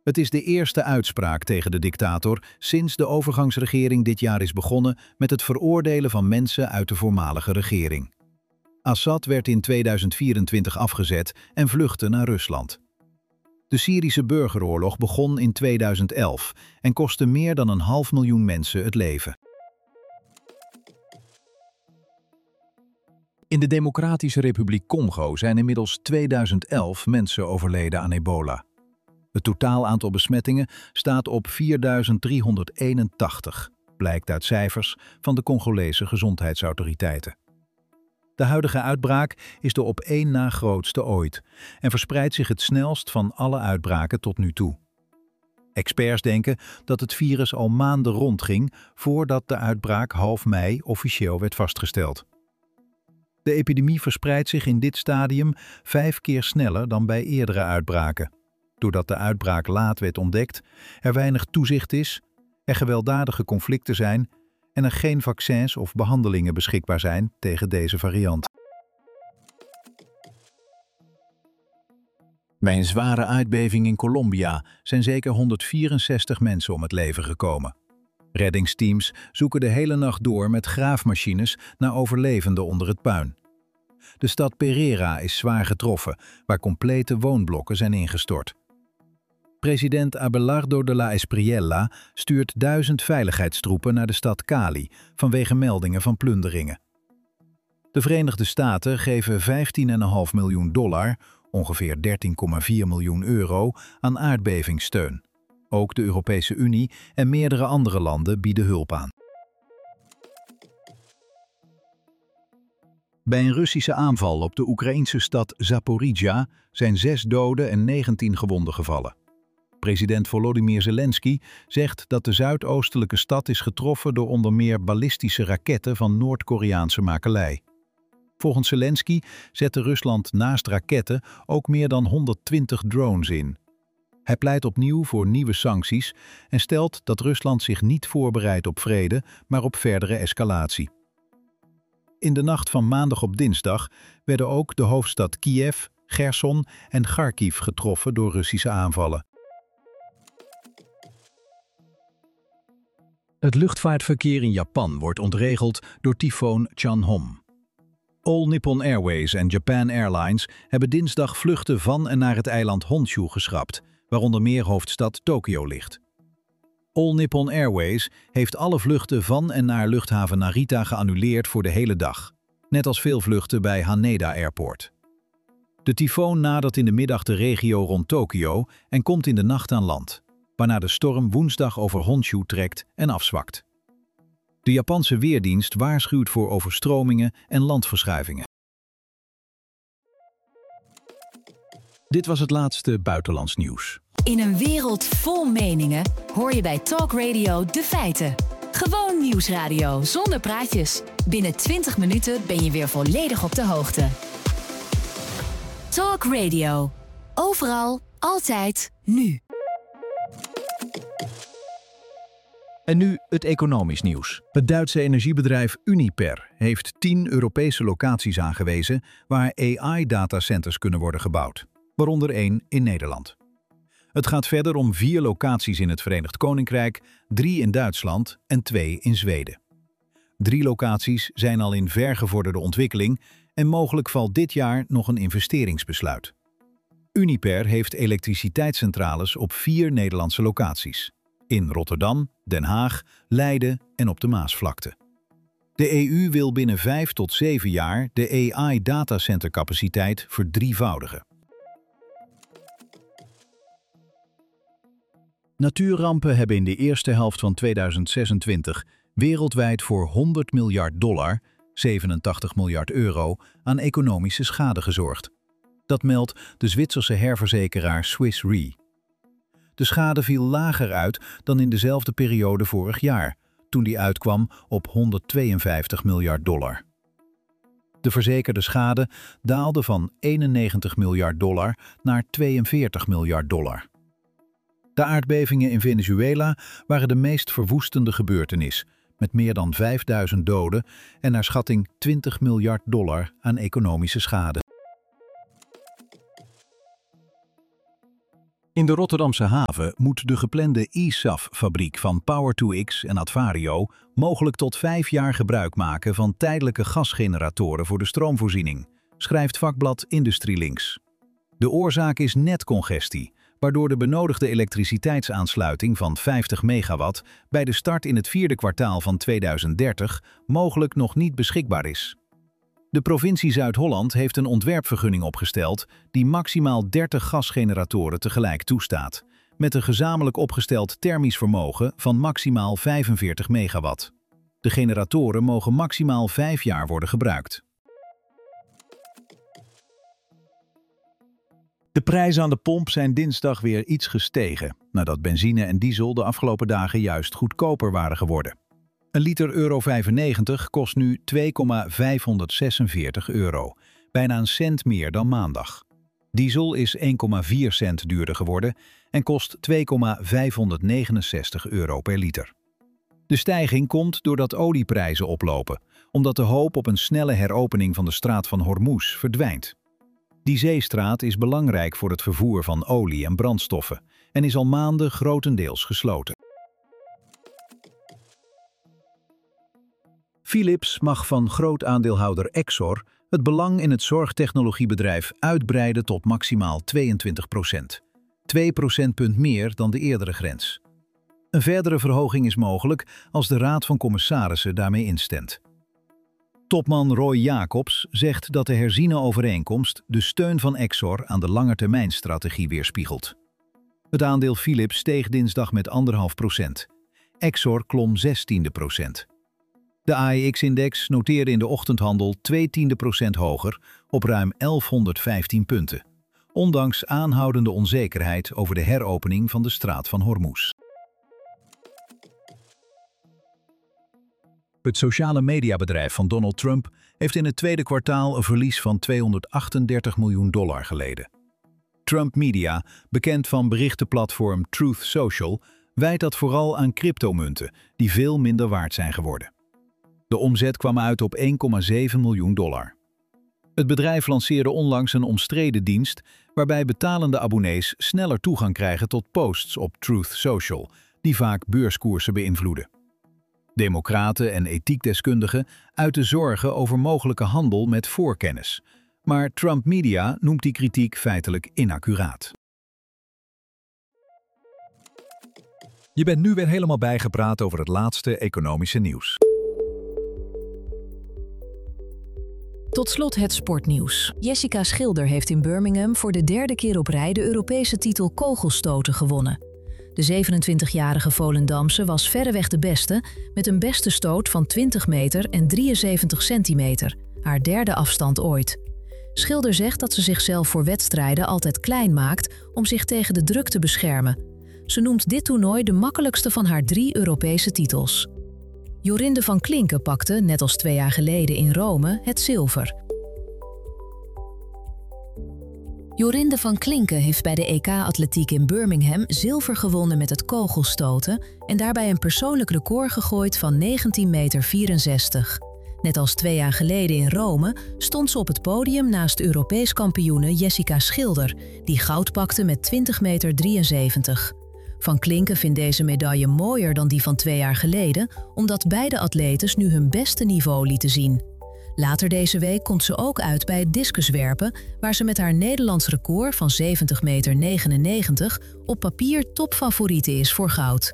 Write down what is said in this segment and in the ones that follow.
Het is de eerste uitspraak tegen de dictator sinds de overgangsregering dit jaar is begonnen met het veroordelen van mensen uit de voormalige regering. Assad werd in 2024 afgezet en vluchtte naar Rusland. De Syrische burgeroorlog begon in 2011 en kostte meer dan 500.000 mensen het leven. In de Democratische Republiek Congo zijn inmiddels 2011 mensen overleden aan ebola. Het totaal aantal besmettingen staat op 4.381, blijkt uit cijfers van de Congolese gezondheidsautoriteiten. De huidige uitbraak is de op één na grootste ooit en verspreidt zich het snelst van alle uitbraken tot nu toe. Experts denken dat het virus al maanden rondging voordat de uitbraak half mei officieel werd vastgesteld. De epidemie verspreidt zich in dit stadium 5 keer sneller dan bij eerdere uitbraken. Doordat de uitbraak laat werd ontdekt, er weinig toezicht is, er gewelddadige conflicten zijn en er geen vaccins of behandelingen beschikbaar zijn tegen deze variant. Bij een zware aardbeving in Colombia zijn zeker 164 mensen om het leven gekomen. Reddingsteams zoeken de hele nacht door met graafmachines naar overlevenden onder het puin. De stad Pereira is zwaar getroffen, waar complete woonblokken zijn ingestort. President Abelardo de la Espriella stuurt 1000 veiligheidstroepen naar de stad Cali vanwege meldingen van plunderingen. De Verenigde Staten geven $15,5 miljoen, ongeveer 13,4 miljoen euro, aan aardbevingssteun. Ook de Europese Unie en meerdere andere landen bieden hulp aan. Bij een Russische aanval op de Oekraïnse stad Zaporizhzhia zijn 6 doden en 19 gewonden gevallen. President Volodymyr Zelensky zegt dat de zuidoostelijke stad is getroffen door onder meer ballistische raketten van Noord-Koreaanse makelij. Volgens Zelensky zette Rusland naast raketten ook meer dan 120 drones in. Hij pleit opnieuw voor nieuwe sancties en stelt dat Rusland zich niet voorbereidt op vrede, maar op verdere escalatie. In de nacht van maandag op dinsdag werden ook de hoofdstad Kiev, Gerson en Kharkiv getroffen door Russische aanvallen. Het luchtvaartverkeer in Japan wordt ontregeld door tyfoon Chanhom. All Nippon Airways en Japan Airlines hebben dinsdag vluchten van en naar het eiland Honshu geschrapt, waar onder meer hoofdstad Tokio ligt. All Nippon Airways heeft alle vluchten van en naar luchthaven Narita geannuleerd voor de hele dag, net als veel vluchten bij Haneda Airport. De tyfoon nadert in de middag de regio rond Tokio en komt in de nacht aan land, waarna de storm woensdag over Honshu trekt en afzwakt. De Japanse weerdienst waarschuwt voor overstromingen en landverschuivingen. Dit was het laatste buitenlands nieuws. In een wereld vol meningen hoor je bij Talk Radio de feiten. Gewoon nieuwsradio zonder praatjes. Binnen 20 minuten ben je weer volledig op de hoogte. Talk Radio. Overal, altijd, nu. En nu het economisch nieuws. Het Duitse energiebedrijf Uniper heeft 10 Europese locaties aangewezen waar AI-datacenters kunnen worden gebouwd, waaronder 1 in Nederland. Het gaat verder om 4 locaties in het Verenigd Koninkrijk, 3 in Duitsland en 2 in Zweden. 3 locaties zijn al in vergevorderde ontwikkeling en mogelijk valt dit jaar nog een investeringsbesluit. Uniper heeft elektriciteitscentrales op 4 Nederlandse locaties: in Rotterdam, Den Haag, Leiden en op de Maasvlakte. De EU wil binnen 5 tot 7 jaar de AI-datacentercapaciteit verdrievoudigen. Natuurrampen hebben in de eerste helft van 2026 wereldwijd voor $100 miljard, €87 miljard, aan economische schade gezorgd. Dat meldt de Zwitserse herverzekeraar Swiss Re. De schade viel lager uit dan in dezelfde periode vorig jaar, toen die uitkwam op $152 miljard. De verzekerde schade daalde van $91 miljard naar $42 miljard. De aardbevingen in Venezuela waren de meest verwoestende gebeurtenis, met meer dan 5000 doden en naar schatting $20 miljard aan economische schade. In de Rotterdamse haven moet de geplande eSAF-fabriek van Power2X en Advario mogelijk tot 5 jaar gebruik maken van tijdelijke gasgeneratoren voor de stroomvoorziening, schrijft vakblad IndustrieLinks. De oorzaak is netcongestie, waardoor de benodigde elektriciteitsaansluiting van 50 megawatt bij de start in het 4e kwartaal van 2030 mogelijk nog niet beschikbaar is. De provincie Zuid-Holland heeft een ontwerpvergunning opgesteld die maximaal 30 gasgeneratoren tegelijk toestaat, met een gezamenlijk opgesteld thermisch vermogen van maximaal 45 megawatt. De generatoren mogen maximaal 5 jaar worden gebruikt. De prijzen aan de pomp zijn dinsdag weer iets gestegen, nadat benzine en diesel de afgelopen dagen juist goedkoper waren geworden. Een liter euro 95 kost nu €2,546, bijna een cent meer dan maandag. Diesel is 1,4 cent duurder geworden en kost €2,569 per liter. De stijging komt doordat olieprijzen oplopen, omdat de hoop op een snelle heropening van de straat van Hormuz verdwijnt. Die zeestraat is belangrijk voor het vervoer van olie en brandstoffen en is al maanden grotendeels gesloten. Philips mag van grootaandeelhouder Exor het belang in het zorgtechnologiebedrijf uitbreiden tot maximaal 22%. 2 procentpunt meer dan de eerdere grens. Een verdere verhoging is mogelijk als de Raad van Commissarissen daarmee instemt. Topman Roy Jacobs zegt dat de herziene overeenkomst de steun van Exor aan de langetermijnstrategie weerspiegelt. Het aandeel Philips steeg dinsdag met 1,5%. Exor klom 0,16%. De AEX-index noteerde in de ochtendhandel 0,2% hoger op ruim 1115 punten, ondanks aanhoudende onzekerheid over de heropening van de straat van Hormuz. Het sociale mediabedrijf van Donald Trump heeft in het tweede kwartaal een verlies van $238 miljoen geleden. Trump Media, bekend van berichtenplatform Truth Social, wijt dat vooral aan cryptomunten die veel minder waard zijn geworden. De omzet kwam uit op $1,7 miljoen. Het bedrijf lanceerde onlangs een omstreden dienst waarbij betalende abonnees sneller toegang krijgen tot posts op Truth Social, die vaak beurskoersen beïnvloeden. Democraten en ethiekdeskundigen uiten zorgen over mogelijke handel met voorkennis, maar Trump Media noemt die kritiek feitelijk inaccuraat. Je bent nu weer helemaal bijgepraat over het laatste economische nieuws. Tot slot het sportnieuws. Jessica Schilder heeft in Birmingham voor de 3e keer op rij de Europese titel kogelstoten gewonnen. De 27-jarige Volendamse was verreweg de beste, met een beste stoot van 20 meter en 73 centimeter, haar 3e afstand ooit. Schilder zegt dat ze zichzelf voor wedstrijden altijd klein maakt om zich tegen de druk te beschermen. Ze noemt dit toernooi de makkelijkste van haar 3 Europese titels. Jorinde van Klinken pakte, net als 2 jaar geleden in Rome, het zilver. Jorinde van Klinken heeft bij de EK-atletiek in Birmingham zilver gewonnen met het kogelstoten en daarbij een persoonlijk record gegooid van 19,64 meter. Net als 2 jaar geleden in Rome stond ze op het podium naast Europees kampioene Jessica Schilder, die goud pakte met 20,73 meter. Van Klinken vindt deze medaille mooier dan die van 2 jaar geleden, omdat beide atletes nu hun beste niveau lieten zien. Later deze week komt ze ook uit bij het discuswerpen, waar ze met haar Nederlands record van 70,99 meter op papier topfavoriete is voor goud.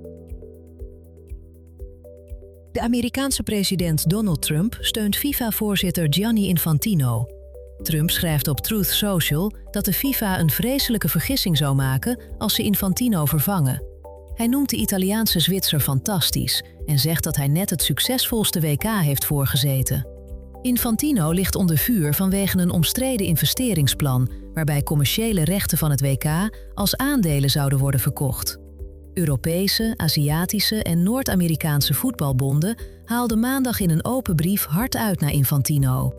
De Amerikaanse president Donald Trump steunt FIFA-voorzitter Gianni Infantino. Trump schrijft op Truth Social dat de FIFA een vreselijke vergissing zou maken als ze Infantino vervangen. Hij noemt de Italiaanse Zwitser fantastisch en zegt dat hij net het succesvolste WK heeft voorgezeten. Infantino ligt onder vuur vanwege een omstreden investeringsplan waarbij commerciële rechten van het WK als aandelen zouden worden verkocht. Europese, Aziatische en Noord-Amerikaanse voetbalbonden haalden maandag in een open brief hard uit naar Infantino.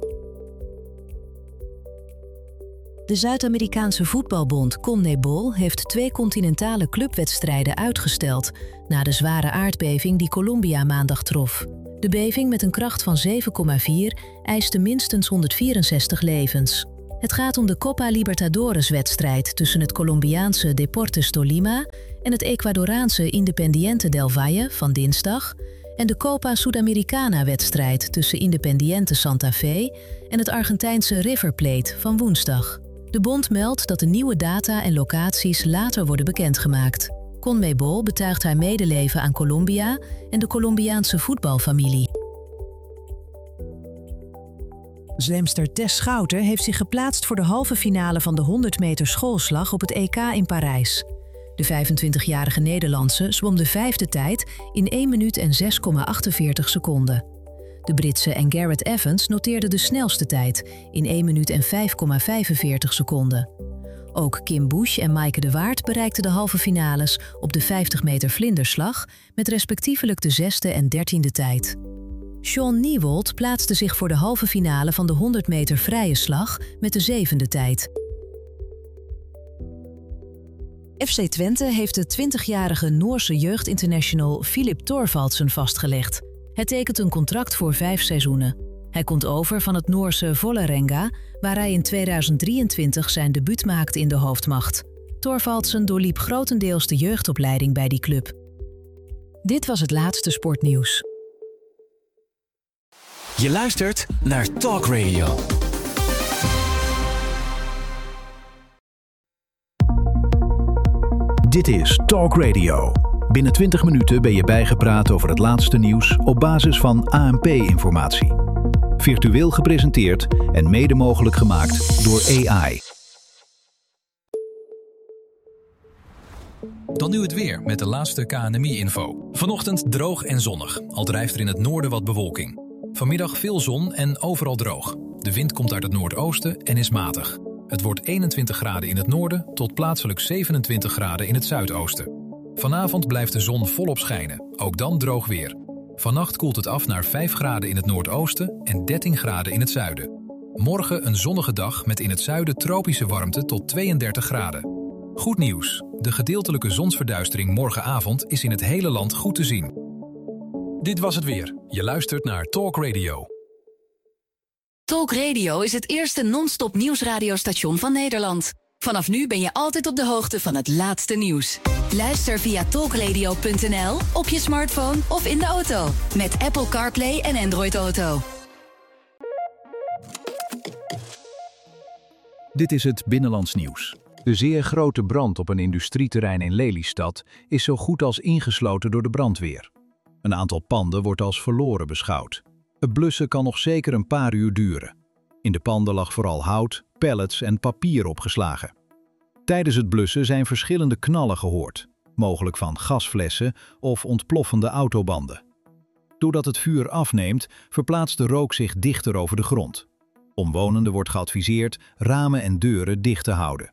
De Zuid-Amerikaanse voetbalbond CONMEBOL heeft 2 continentale clubwedstrijden uitgesteld na de zware aardbeving die Colombia maandag trof. De beving met een kracht van 7,4 eiste minstens 164 levens. Het gaat om de Copa Libertadores-wedstrijd tussen het Colombiaanse Deportes Tolima en het Ecuadoraanse Independiente del Valle van dinsdag en de Copa Sudamericana-wedstrijd tussen Independiente Santa Fe en het Argentijnse River Plate van woensdag. De bond meldt dat de nieuwe data en locaties later worden bekendgemaakt. CONMEBOL betuigt haar medeleven aan Colombia en de Colombiaanse voetbalfamilie. Zwemster Tess Schouten heeft zich geplaatst voor de halve finale van de 100 meter schoolslag op het EK in Parijs. De 25-jarige Nederlandse zwom de 5e tijd in 1 minuut en 6,48 seconden. De Britse en Garrett Evans noteerde de snelste tijd in 1 minuut en 5,45 seconden. Ook Kim Busch en Maaike de Waard bereikten de halve finales op de 50 meter vlinderslag met respectievelijk de 6e en 13e tijd. Shaun Niewold plaatste zich voor de halve finale van de 100 meter vrije slag met de 7e tijd. FC Twente heeft de 20-jarige Noorse jeugdinternational Filip Thorvaldsen vastgelegd. Hij tekent een contract voor 5 seizoenen. Hij komt over van het Noorse Vålerenga, waar hij in 2023 zijn debuut maakte in de hoofdmacht. Thorvaldsen doorliep grotendeels de jeugdopleiding bij die club. Dit was het laatste sportnieuws. Je luistert naar Talk Radio. Dit is Talk Radio. Binnen 20 minuten ben je bijgepraat over het laatste nieuws op basis van ANP-informatie. Virtueel gepresenteerd en mede mogelijk gemaakt door AI. Dan nu het weer met de laatste KNMI-info. Vanochtend droog en zonnig, al drijft er in het noorden wat bewolking. Vanmiddag veel zon en overal droog. De wind komt uit het noordoosten en is matig. Het wordt 21 graden in het noorden tot plaatselijk 27 graden in het zuidoosten. Vanavond blijft de zon volop schijnen, ook dan droog weer. Vannacht koelt het af naar 5 graden in het noordoosten en 13 graden in het zuiden. Morgen een zonnige dag met in het zuiden tropische warmte tot 32 graden. Goed nieuws, de gedeeltelijke zonsverduistering morgenavond is in het hele land goed te zien. Dit was het weer. Je luistert naar Talk Radio. Talk Radio is het eerste non-stop nieuwsradiostation van Nederland. Vanaf nu ben je altijd op de hoogte van het laatste nieuws. Luister via talkradio.nl, op je smartphone of in de auto. Met Apple CarPlay en Android Auto. Dit is het Binnenlands nieuws. De zeer grote brand op een industrieterrein in Lelystad is zo goed als ingesloten door de brandweer. Een aantal panden wordt als verloren beschouwd. Het blussen kan nog zeker een paar uur duren. In de panden lag vooral hout, pallets en papier opgeslagen. Tijdens het blussen zijn verschillende knallen gehoord, mogelijk van gasflessen of ontploffende autobanden. Doordat het vuur afneemt, verplaatst de rook zich dichter over de grond. Omwonenden wordt geadviseerd ramen en deuren dicht te houden.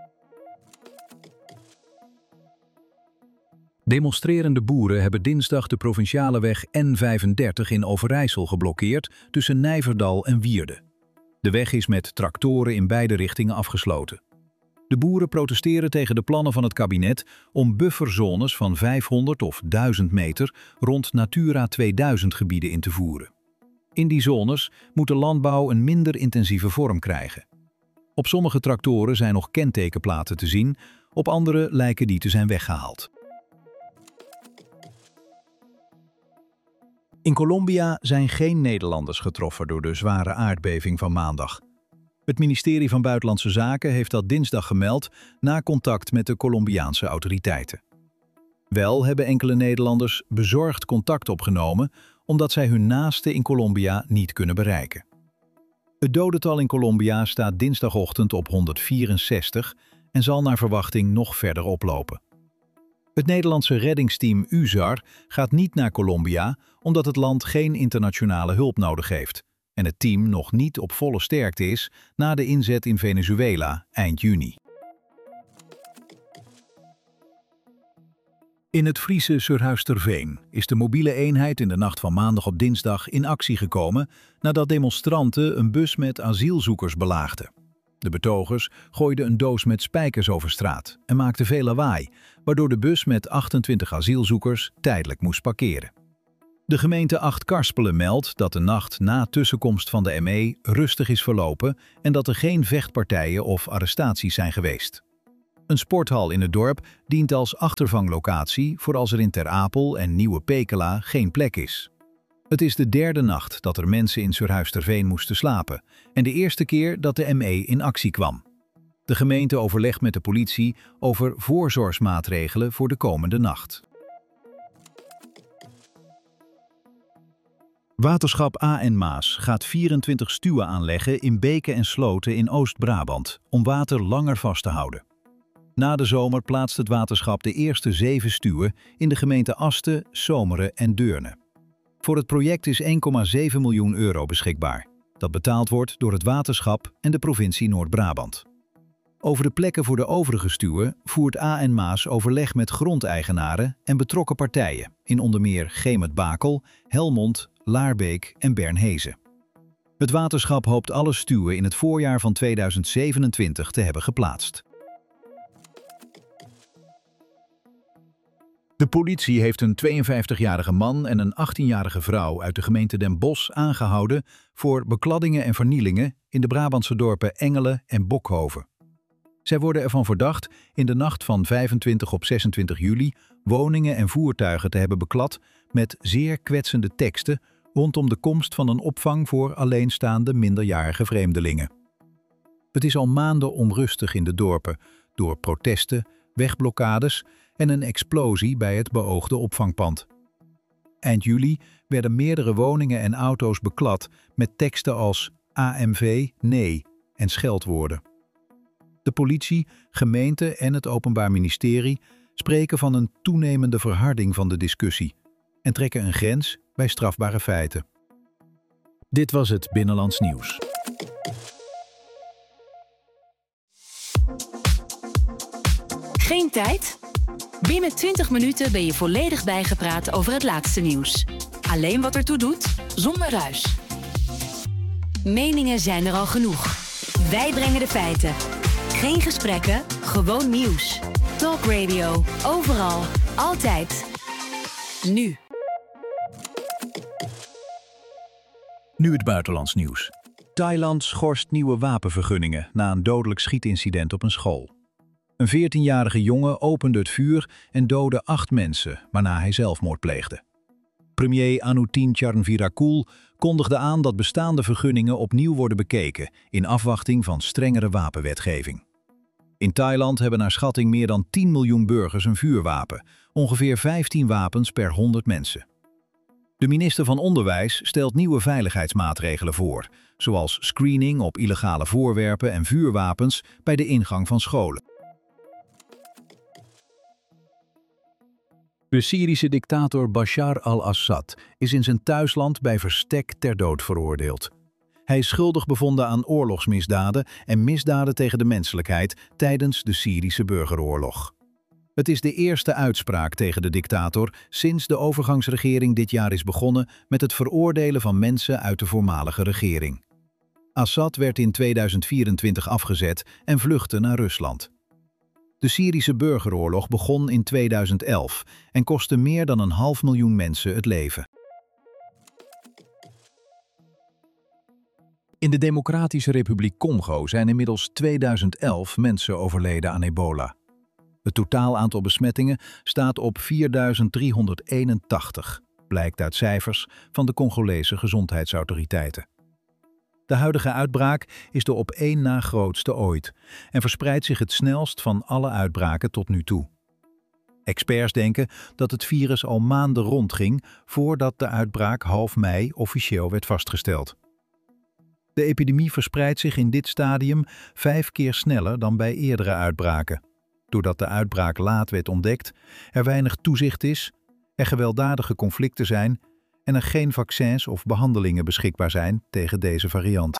Demonstrerende boeren hebben dinsdag de provinciale weg N35 in Overijssel geblokkeerd tussen Nijverdal en Wierde. De weg is met tractoren in beide richtingen afgesloten. De boeren protesteren tegen de plannen van het kabinet om bufferzones van 500 of 1000 meter rond Natura 2000 gebieden in te voeren. In die zones moet de landbouw een minder intensieve vorm krijgen. Op sommige tractoren zijn nog kentekenplaten te zien, op andere lijken die te zijn weggehaald. In Colombia zijn geen Nederlanders getroffen door de zware aardbeving van maandag. Het ministerie van Buitenlandse Zaken heeft dat dinsdag gemeld na contact met de Colombiaanse autoriteiten. Wel hebben enkele Nederlanders bezorgd contact opgenomen omdat zij hun naasten in Colombia niet kunnen bereiken. Het dodental in Colombia staat dinsdagochtend op 164 en zal naar verwachting nog verder oplopen. Het Nederlandse reddingsteam USAR gaat niet naar Colombia omdat het land geen internationale hulp nodig heeft en het team nog niet op volle sterkte is na de inzet in Venezuela eind juni. In het Friese Surhuisterveen is de mobiele eenheid in de nacht van maandag op dinsdag in actie gekomen nadat demonstranten een bus met asielzoekers belaagden. De betogers gooiden een doos met spijkers over straat en maakten veel lawaai, waardoor de bus met 28 asielzoekers tijdelijk moest parkeren. De gemeente Acht-Karspelen meldt dat de nacht na tussenkomst van de ME rustig is verlopen en dat er geen vechtpartijen of arrestaties zijn geweest. Een sporthal in het dorp dient als achtervanglocatie voor als er in Ter Apel en Nieuwe Pekela geen plek is. Het is de derde nacht dat er mensen in Surhuisterveen moesten slapen en de eerste keer dat de ME in actie kwam. De gemeente overlegt met de politie over voorzorgsmaatregelen voor de komende nacht. Waterschap A&M Maas gaat 24 stuwen aanleggen in beken en sloten in Oost-Brabant om water langer vast te houden. Na de zomer plaatst het waterschap de eerste 7 stuwen in de gemeente Asten, Zomeren en Deurne. Voor het project is €1,7 miljoen beschikbaar, dat betaald wordt door het waterschap en de provincie Noord-Brabant. Over de plekken voor de overige stuwen voert A&M Maas overleg met grondeigenaren en betrokken partijen in onder meer Gemet-Bakel, Helmond, Laarbeek en Bernhezen. Het waterschap hoopt alle stuwen in het voorjaar van 2027 te hebben geplaatst. De politie heeft een 52-jarige man en een 18-jarige vrouw uit de gemeente Den Bosch aangehouden voor bekladdingen en vernielingen in de Brabantse dorpen Engelen en Bokhoven. Zij worden ervan verdacht in de nacht van 25 op 26 juli woningen en voertuigen te hebben beklad met zeer kwetsende teksten rondom de komst van een opvang voor alleenstaande minderjarige vreemdelingen. Het is al maanden onrustig in de dorpen door protesten, wegblokkades en een explosie bij het beoogde opvangpand. Eind juli werden meerdere woningen en auto's beklad met teksten als AMV, nee en scheldwoorden. De politie, gemeente en het Openbaar Ministerie spreken van een toenemende verharding van de discussie en trekken een grens bij strafbare feiten. Dit was het Binnenlands Nieuws. Geen tijd? Binnen 20 minuten ben je volledig bijgepraat over het laatste nieuws. Alleen wat ertoe doet, zonder ruis. Meningen zijn er al genoeg. Wij brengen de feiten. Geen gesprekken, gewoon nieuws. Talk Radio, overal, altijd. Nu. Nu het buitenlands nieuws. Thailand schorst nieuwe wapenvergunningen na een dodelijk schietincident op een school. Een 14-jarige jongen opende het vuur en doodde 8 mensen, waarna hij zelfmoord pleegde. Premier Anutin Charnvirakul kondigde aan dat bestaande vergunningen opnieuw worden bekeken in afwachting van strengere wapenwetgeving. In Thailand hebben naar schatting meer dan 10 miljoen burgers een vuurwapen, ongeveer 15 wapens per 100 mensen. De minister van Onderwijs stelt nieuwe veiligheidsmaatregelen voor, zoals screening op illegale voorwerpen en vuurwapens bij de ingang van scholen. De Syrische dictator Bashar al-Assad is in zijn thuisland bij verstek ter dood veroordeeld. Hij is schuldig bevonden aan oorlogsmisdaden en misdaden tegen de menselijkheid tijdens de Syrische burgeroorlog. Het is de eerste uitspraak tegen de dictator sinds de overgangsregering dit jaar is begonnen met het veroordelen van mensen uit de voormalige regering. Assad werd in 2024 afgezet en vluchtte naar Rusland. De Syrische burgeroorlog begon in 2011 en kostte meer dan 500.000 mensen het leven. In de Democratische Republiek Congo zijn inmiddels 2011 mensen overleden aan ebola. Het totaal aantal besmettingen staat op 4.381, blijkt uit cijfers van de Congolese gezondheidsautoriteiten. De huidige uitbraak is de op één na grootste ooit en verspreidt zich het snelst van alle uitbraken tot nu toe. Experts denken dat het virus al maanden rondging voordat de uitbraak half mei officieel werd vastgesteld. De epidemie verspreidt zich in dit stadium 5 keer sneller dan bij eerdere uitbraken. Doordat de uitbraak laat werd ontdekt, er weinig toezicht is, er gewelddadige conflicten zijn en er geen vaccins of behandelingen beschikbaar zijn tegen deze variant.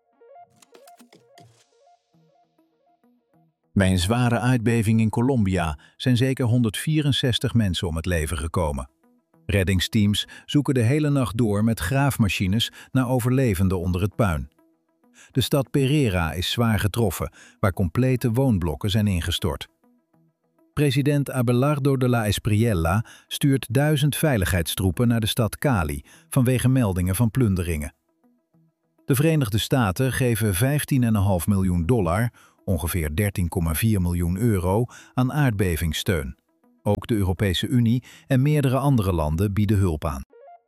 Bij een zware aardbeving in Colombia zijn zeker 164 mensen om het leven gekomen. Reddingsteams zoeken de hele nacht door met graafmachines naar overlevenden onder het puin. De stad Pereira is zwaar getroffen, waar complete woonblokken zijn ingestort. President Abelardo de la Espriella stuurt 1000 veiligheidstroepen naar de stad Cali vanwege meldingen van plunderingen. De Verenigde Staten geven $15,5 miljoen, ongeveer 13,4 miljoen euro, aan aardbevingssteun. Ook de Europese Unie en meerdere andere landen bieden hulp aan.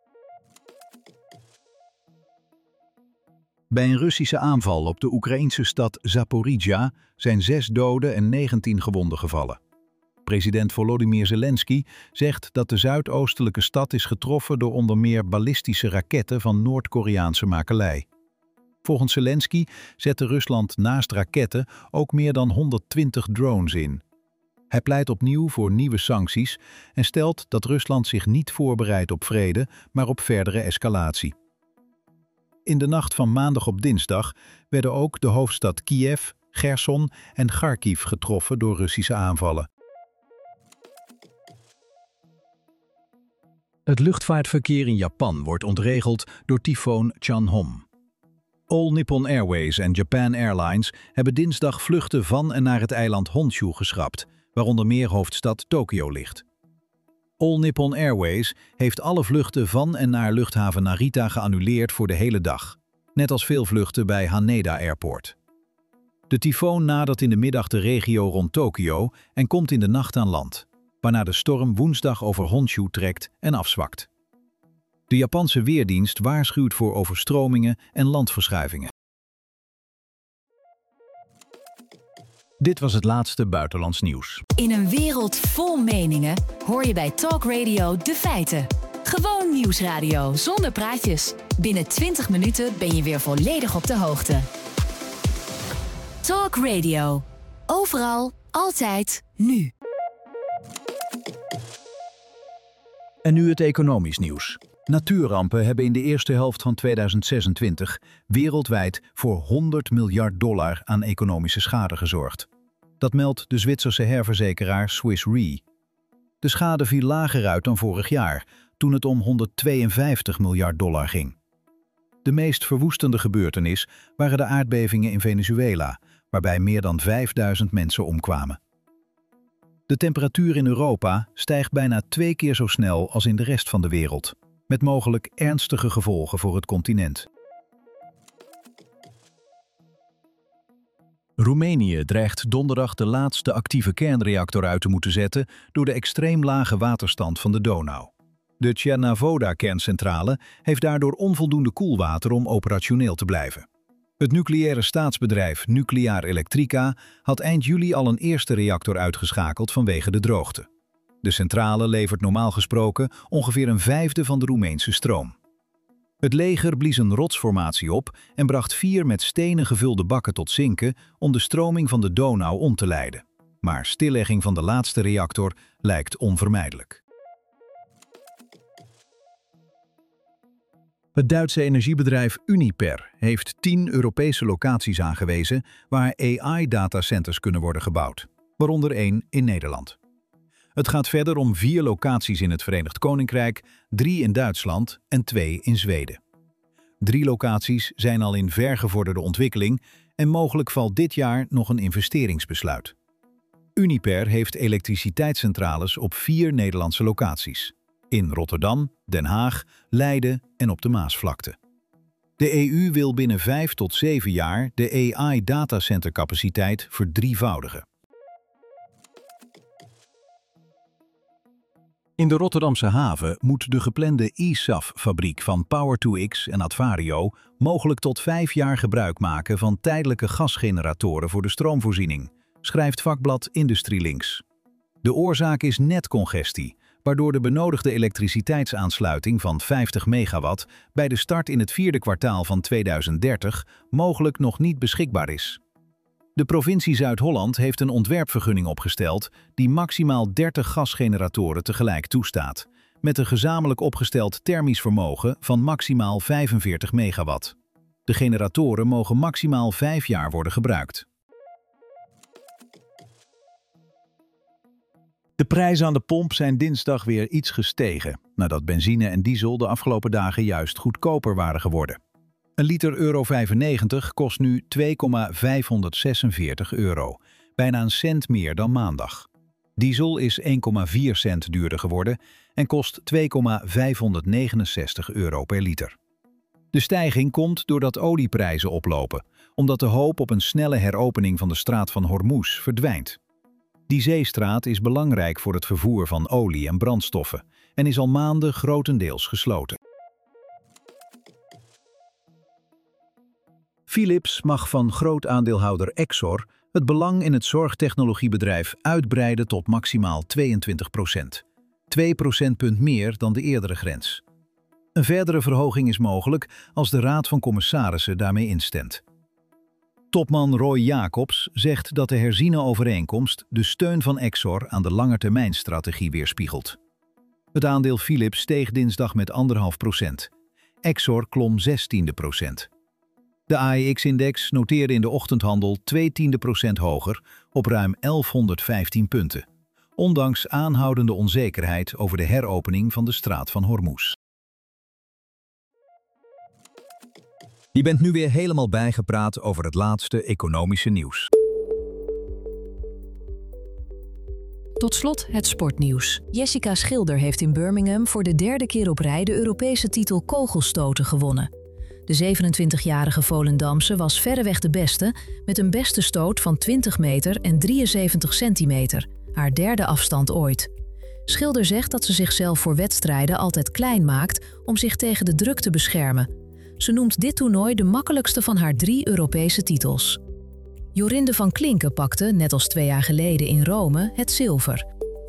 Bij een Russische aanval op de Oekraïnse stad Zaporizhzhia zijn 6 doden en 19 gewonden gevallen. President Volodymyr Zelensky zegt dat de zuidoostelijke stad is getroffen door onder meer ballistische raketten van Noord-Koreaanse makelij. Volgens Zelensky zette Rusland naast raketten ook meer dan 120 drones in. Hij pleit opnieuw voor nieuwe sancties en stelt dat Rusland zich niet voorbereidt op vrede, maar op verdere escalatie. In de nacht van maandag op dinsdag werden ook de hoofdstad Kiev, Gerson en Kharkiv getroffen door Russische aanvallen. Het luchtvaartverkeer in Japan wordt ontregeld door tyfoon Chanhom. All Nippon Airways en Japan Airlines hebben dinsdag vluchten van en naar het eiland Honshu geschrapt, waar onder meer hoofdstad Tokio ligt. All Nippon Airways heeft alle vluchten van en naar luchthaven Narita geannuleerd voor de hele dag, net als veel vluchten bij Haneda Airport. De tyfoon nadert in de middag de regio rond Tokio en komt in de nacht aan land, waarna de storm woensdag over Honshu trekt en afzwakt. De Japanse Weerdienst waarschuwt voor overstromingen en landverschuivingen. Dit was het laatste buitenlands nieuws. In een wereld vol meningen hoor je bij Talk Radio de feiten. Gewoon nieuwsradio zonder praatjes. Binnen 20 minuten ben je weer volledig op de hoogte. Talk Radio. Overal, altijd, nu. En nu het economisch nieuws. Natuurrampen hebben in de eerste helft van 2026 wereldwijd voor $100 miljard aan economische schade gezorgd. Dat meldt de Zwitserse herverzekeraar Swiss Re. De schade viel lager uit dan vorig jaar, toen het om $152 miljard ging. De meest verwoestende gebeurtenis waren de aardbevingen in Venezuela, waarbij meer dan 5000 mensen omkwamen. De temperatuur in Europa stijgt bijna 2 keer zo snel als in de rest van de wereld, met mogelijk ernstige gevolgen voor het continent. Roemenië dreigt donderdag de laatste actieve kernreactor uit te moeten zetten door de extreem lage waterstand van de Donau. De Cernavoda-kerncentrale heeft daardoor onvoldoende koelwater om operationeel te blijven. Het nucleaire staatsbedrijf Nuclear Electrica had eind juli al een eerste reactor uitgeschakeld vanwege de droogte. De centrale levert normaal gesproken ongeveer een vijfde van de Roemeense stroom. Het leger blies een rotsformatie op en bracht 4 met stenen gevulde bakken tot zinken om de stroming van de Donau om te leiden. Maar stillegging van de laatste reactor lijkt onvermijdelijk. Het Duitse energiebedrijf Uniper heeft 10 Europese locaties aangewezen waar AI-datacenters kunnen worden gebouwd, waaronder 1 in Nederland. Het gaat verder om 4 locaties in het Verenigd Koninkrijk, 3 in Duitsland en 2 in Zweden. 3 locaties zijn al in vergevorderde ontwikkeling en mogelijk valt dit jaar nog een investeringsbesluit. Uniper heeft elektriciteitscentrales op 4 Nederlandse locaties: in Rotterdam, Den Haag, Leiden en op de Maasvlakte. De EU wil binnen 5 tot 7 jaar de AI-datacentercapaciteit verdrievoudigen. In de Rotterdamse haven moet de geplande eSAF-fabriek van Power2X en Advario mogelijk tot 5 jaar gebruik maken van tijdelijke gasgeneratoren voor de stroomvoorziening, schrijft vakblad IndustrieLinks. De oorzaak is netcongestie, waardoor de benodigde elektriciteitsaansluiting van 50 megawatt bij de start in het 4e kwartaal van 2030 mogelijk nog niet beschikbaar is. De provincie Zuid-Holland heeft een ontwerpvergunning opgesteld die maximaal 30 gasgeneratoren tegelijk toestaat, met een gezamenlijk opgesteld thermisch vermogen van maximaal 45 megawatt. De generatoren mogen maximaal 5 jaar worden gebruikt. De prijzen aan de pomp zijn dinsdag weer iets gestegen, nadat benzine en diesel de afgelopen dagen juist goedkoper waren geworden. Een liter €95 kost nu €2,546, bijna een cent meer dan maandag. Diesel is 1,4 cent duurder geworden en kost €2,569 per liter. De stijging komt doordat olieprijzen oplopen, omdat de hoop op een snelle heropening van de straat van Hormuz verdwijnt. Die zeestraat is belangrijk voor het vervoer van olie en brandstoffen en is al maanden grotendeels gesloten. Philips mag van groot aandeelhouder Exor het belang in het zorgtechnologiebedrijf uitbreiden tot maximaal 22%. 2 procentpunt meer dan de eerdere grens. Een verdere verhoging is mogelijk als de Raad van Commissarissen daarmee instemt. Topman Roy Jacobs zegt dat de herziene overeenkomst de steun van Exor aan de langetermijnstrategie weerspiegelt. Het aandeel Philips steeg dinsdag met 1,5%. Exor klom 0,16%. De AEX-index noteerde in de ochtendhandel 0,2% hoger op ruim 1115 punten, ondanks aanhoudende onzekerheid over de heropening van de straat van Hormuz. Je bent nu weer helemaal bijgepraat over het laatste economische nieuws. Tot slot het sportnieuws. Jessica Schilder heeft in Birmingham voor de derde keer op rij de Europese titel kogelstoten gewonnen. De 27-jarige Volendamse was verreweg de beste met een beste stoot van 20 meter en 73 centimeter, haar derde afstand ooit. Schilder zegt dat ze zichzelf voor wedstrijden altijd klein maakt om zich tegen de druk te beschermen. Ze noemt dit toernooi de makkelijkste van haar 3 Europese titels. Jorinde van Klinken pakte, net als 2 jaar geleden in Rome, het zilver.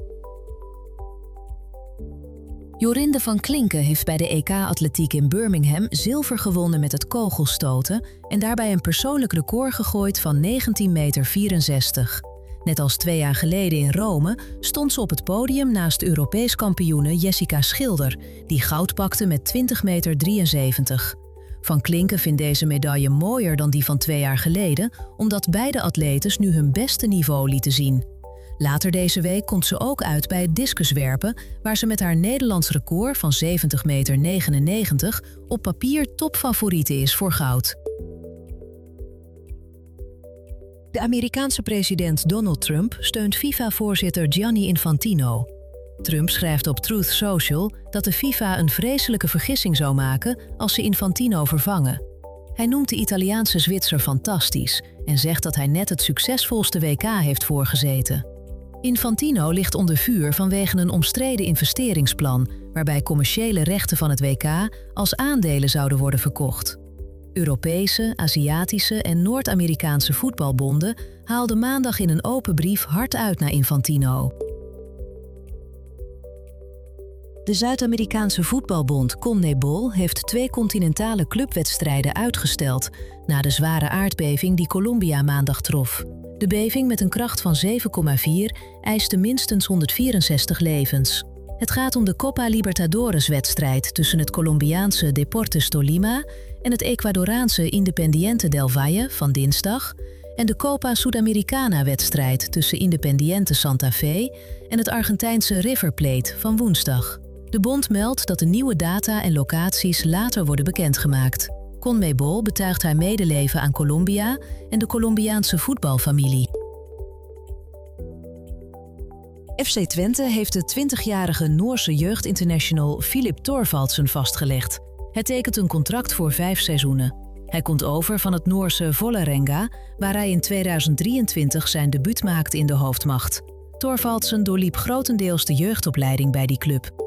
Jorinde van Klinken heeft bij de EK-atletiek in Birmingham zilver gewonnen met het kogelstoten en daarbij een persoonlijk record gegooid van 19,64 meter. Net als 2 jaar geleden in Rome stond ze op het podium naast Europees kampioene Jessica Schilder, die goud pakte met 20,73 meter. Van Klinken vindt deze medaille mooier dan die van 2 jaar geleden, omdat beide atletes nu hun beste niveau lieten zien. Later deze week komt ze ook uit bij het discuswerpen, waar ze met haar Nederlands record van 70,99 meter op papier topfavoriete is voor goud. De Amerikaanse president Donald Trump steunt FIFA-voorzitter Gianni Infantino. Trump schrijft op Truth Social dat de FIFA een vreselijke vergissing zou maken als ze Infantino vervangen. Hij noemt de Italiaanse Zwitser fantastisch en zegt dat hij net het succesvolste WK heeft voorgezeten. Infantino ligt onder vuur vanwege een omstreden investeringsplan waarbij commerciële rechten van het WK als aandelen zouden worden verkocht. Europese, Aziatische en Noord-Amerikaanse voetbalbonden haalden maandag in een open brief hard uit naar Infantino. De Zuid-Amerikaanse voetbalbond CONMEBOL heeft 2 continentale clubwedstrijden uitgesteld na de zware aardbeving die Colombia maandag trof. De beving met een kracht van 7,4 eiste minstens 164 levens. Het gaat om de Copa Libertadores-wedstrijd tussen het Colombiaanse Deportes Tolima en het Ecuadoraanse Independiente del Valle van dinsdag en de Copa Sudamericana-wedstrijd tussen Independiente Santa Fe en het Argentijnse River Plate van woensdag. De bond meldt dat de nieuwe data en locaties later worden bekendgemaakt. CONMEBOL betuigt haar medeleven aan Colombia en de Colombiaanse voetbalfamilie. FC Twente heeft de 20-jarige Noorse jeugdinternational Filip Thorvaldsen vastgelegd. Hij tekent een contract voor 5 seizoenen. Hij komt over van het Noorse Vålerenga, waar hij in 2023 zijn debuut maakte in de hoofdmacht. Thorvaldsen doorliep grotendeels de jeugdopleiding bij die club.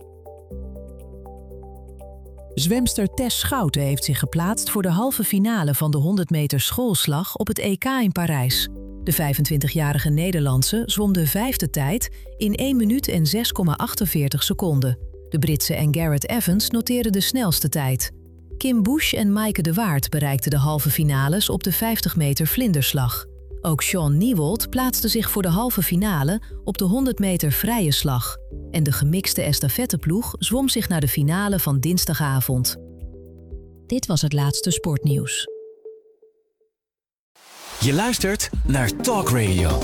Zwemster Tess Schouten heeft zich geplaatst voor de halve finale van de 100 meter schoolslag op het EK in Parijs. De 25-jarige Nederlandse zwom de 5e tijd in 1 minuut en 6,48 seconden. De Britse en Garrett Evans noteerden de snelste tijd. Kim Bush en Maaike de Waard bereikten de halve finales op de 50 meter vlinderslag. Ook Sean Niewold plaatste zich voor de halve finale op de 100 meter vrije slag. En de gemixte estafetteploeg zwom zich naar de finale van dinsdagavond. Dit was het laatste sportnieuws. Je luistert naar Talk Radio.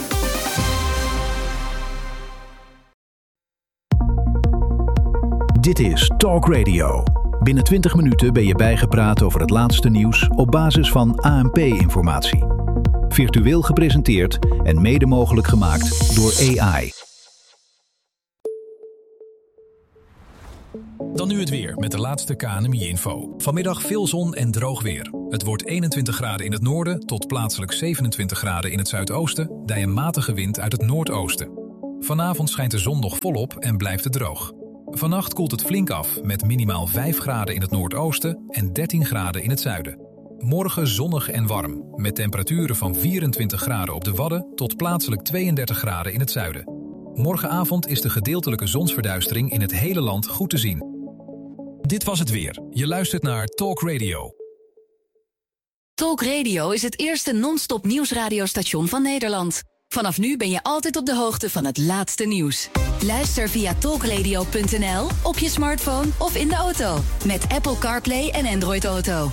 Dit is Talk Radio. Binnen 20 minuten ben je bijgepraat over het laatste nieuws op basis van ANP-informatie. Virtueel gepresenteerd en mede mogelijk gemaakt door AI. Dan nu het weer met de laatste KNMI-info. Vanmiddag veel zon en droog weer. Het wordt 21 graden in het noorden tot plaatselijk 27 graden in het zuidoosten, bij een matige wind uit het noordoosten. Vanavond schijnt de zon nog volop en blijft het droog. Vannacht koelt het flink af met minimaal 5 graden in het noordoosten en 13 graden in het zuiden. Morgen zonnig en warm, met temperaturen van 24 graden op de Wadden tot plaatselijk 32 graden in het zuiden. Morgenavond is de gedeeltelijke zonsverduistering in het hele land goed te zien. Dit was het weer. Je luistert naar Talk Radio. Talk Radio is het eerste non-stop nieuwsradiostation van Nederland. Vanaf nu ben je altijd op de hoogte van het laatste nieuws. Luister via talkradio.nl, op je smartphone of in de auto. Met Apple CarPlay en Android Auto.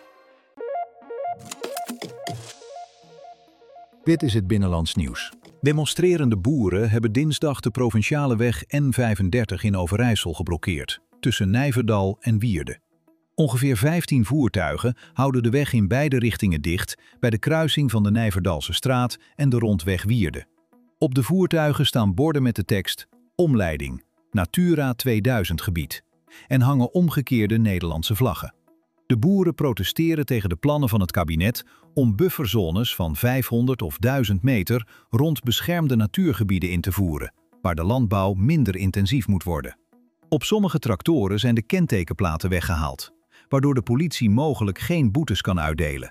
Dit is het Binnenlands Nieuws. Demonstrerende boeren hebben dinsdag de provinciale weg N35 in Overijssel geblokkeerd, tussen Nijverdal en Wierde. Ongeveer 15 voertuigen houden de weg in beide richtingen dicht bij de kruising van de Nijverdalse straat en de rondweg Wierde. Op de voertuigen staan borden met de tekst Omleiding, Natura 2000 gebied en hangen omgekeerde Nederlandse vlaggen. De boeren protesteren tegen de plannen van het kabinet om bufferzones van 500 of 1000 meter rond beschermde natuurgebieden in te voeren, waar de landbouw minder intensief moet worden. Op sommige tractoren zijn de kentekenplaten weggehaald, waardoor de politie mogelijk geen boetes kan uitdelen.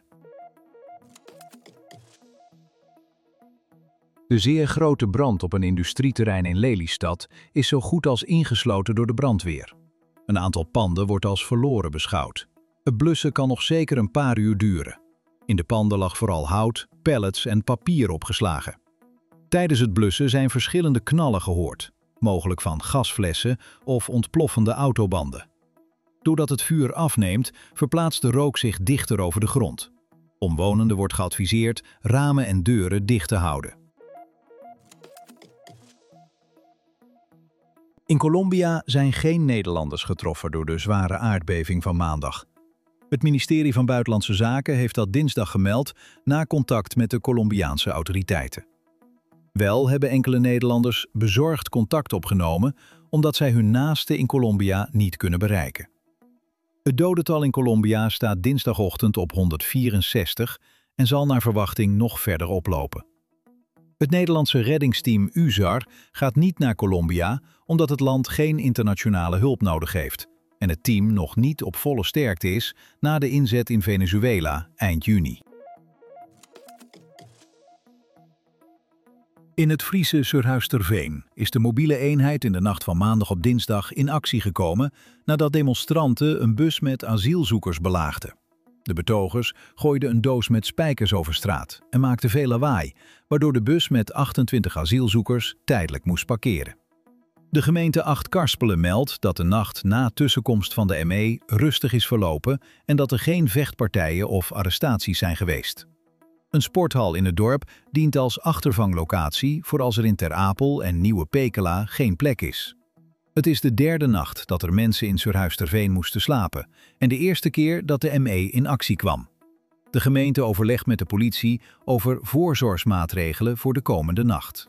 De zeer grote brand op een industrieterrein in Lelystad is zo goed als ingesloten door de brandweer. Een aantal panden wordt als verloren beschouwd. Het blussen kan nog zeker een paar uur duren. In de panden lag vooral hout, pallets en papier opgeslagen. Tijdens het blussen zijn verschillende knallen gehoord, mogelijk van gasflessen of ontploffende autobanden. Doordat het vuur afneemt, verplaatst de rook zich dichter over de grond. Omwonenden wordt geadviseerd ramen en deuren dicht te houden. In Colombia zijn geen Nederlanders getroffen door de zware aardbeving van maandag. Het ministerie van Buitenlandse Zaken heeft dat dinsdag gemeld na contact met de Colombiaanse autoriteiten. Wel hebben enkele Nederlanders bezorgd contact opgenomen omdat zij hun naasten in Colombia niet kunnen bereiken. Het dodental in Colombia staat dinsdagochtend op 164 en zal naar verwachting nog verder oplopen. Het Nederlandse reddingsteam UZAR gaat niet naar Colombia omdat het land geen internationale hulp nodig heeft en het team nog niet op volle sterkte is na de inzet in Venezuela eind juni. In het Friese Surhuisterveen is de mobiele eenheid in de nacht van maandag op dinsdag in actie gekomen nadat demonstranten een bus met asielzoekers belaagden. De betogers gooiden een doos met spijkers over straat en maakten veel lawaai, waardoor de bus met 28 asielzoekers tijdelijk moest parkeren. De gemeente Acht-Karspelen meldt dat de nacht na tussenkomst van de ME rustig is verlopen en dat er geen vechtpartijen of arrestaties zijn geweest. Een sporthal in het dorp dient als achtervanglocatie voor als er in Ter Apel en Nieuwe Pekela geen plek is. Het is de derde nacht dat er mensen in Surhuisterveen moesten slapen en de eerste keer dat de ME in actie kwam. De gemeente overlegt met de politie over voorzorgsmaatregelen voor de komende nacht.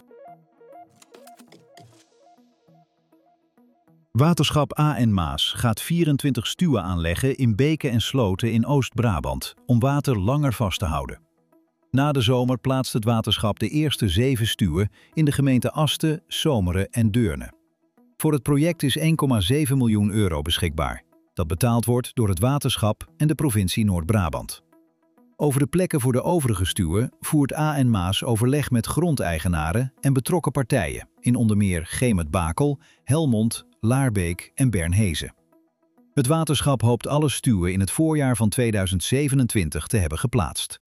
Waterschap A&M Maas gaat 24 stuwen aanleggen in beken en sloten in Oost-Brabant om water langer vast te houden. Na de zomer plaatst het waterschap de eerste 7 stuwen in de gemeente Asten, Zomeren en Deurne. Voor het project is €1,7 miljoen beschikbaar, dat betaald wordt door het waterschap en de provincie Noord-Brabant. Over de plekken voor de overige stuwen voert A&M Maas overleg met grondeigenaren en betrokken partijen in onder meer Gemet-Bakel, Helmond, Laarbeek en Bernhezen. Het waterschap hoopt alle stuwen in het voorjaar van 2027 te hebben geplaatst.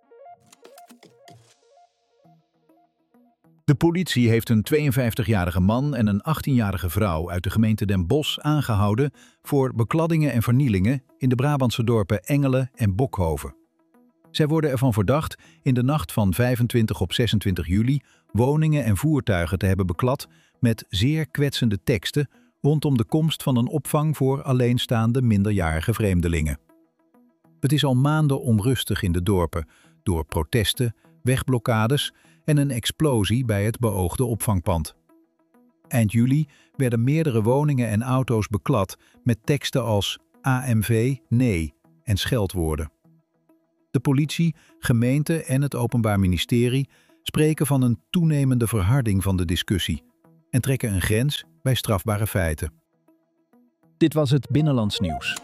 De politie heeft een 52-jarige man en een 18-jarige vrouw uit de gemeente Den Bosch aangehouden voor bekladdingen en vernielingen in de Brabantse dorpen Engelen en Bokhoven. Zij worden ervan verdacht in de nacht van 25 op 26 juli woningen en voertuigen te hebben beklad met zeer kwetsende teksten rondom de komst van een opvang voor alleenstaande minderjarige vreemdelingen. Het is al maanden onrustig in de dorpen door protesten, wegblokkades en een explosie bij het beoogde opvangpand. Eind juli werden meerdere woningen en auto's beklad met teksten als AMV, nee en scheldwoorden. De politie, gemeente en het Openbaar Ministerie spreken van een toenemende verharding van de discussie en trekken een grens bij strafbare feiten. Dit was het Binnenlands Nieuws.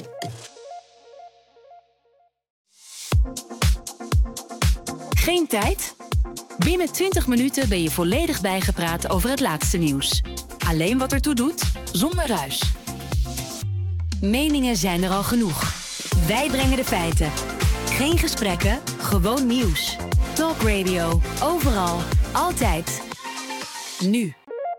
Geen tijd? Binnen 20 minuten ben je volledig bijgepraat over het laatste nieuws. Alleen wat ertoe doet, zonder ruis. Meningen zijn er al genoeg. Wij brengen de feiten. Geen gesprekken, gewoon nieuws. Talk Radio, overal, altijd. Nu.